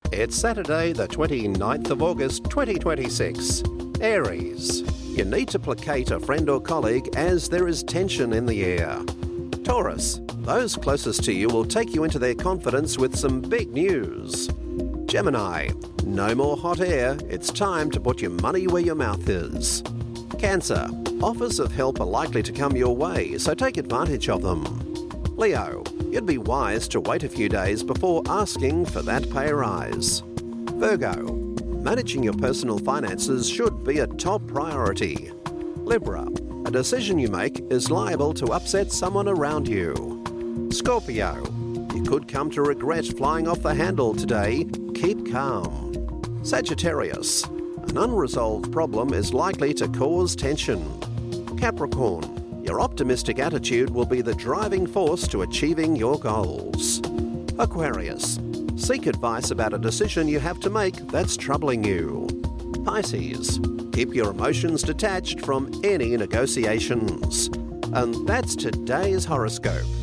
It's Saturday, the 29th of August, 2026. Aries. You need to placate a friend or colleague as there is tension in the air. Taurus. Those closest to you will take you into their confidence with some big news. Gemini. No more hot air. It's time to put your money where your mouth is. Cancer. Offers of help are likely to come your way, so take advantage of them. Leo. You'd be wise to wait a few days before asking for that pay rise. Virgo. Managing your personal finances should be a top priority. Libra. A decision you make is liable to upset someone around you. Scorpio. You could come to regret flying off the handle today. Keep calm. Sagittarius. An unresolved problem is likely to cause tension. Capricorn. Your optimistic attitude will be the driving force to achieving your goals. Aquarius. Seek advice about a decision you have to make that's troubling you. Pisces. Keep your emotions detached from any negotiations. And that's today's horoscope.